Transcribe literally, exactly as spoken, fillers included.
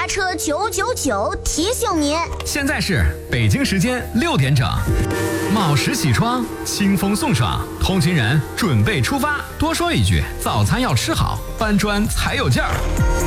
车九九九提醒您， 现在是北京时间六点整，卯时起床，清风送爽，通勤人准备出发。多说一句，早餐要吃好，搬砖才有劲儿。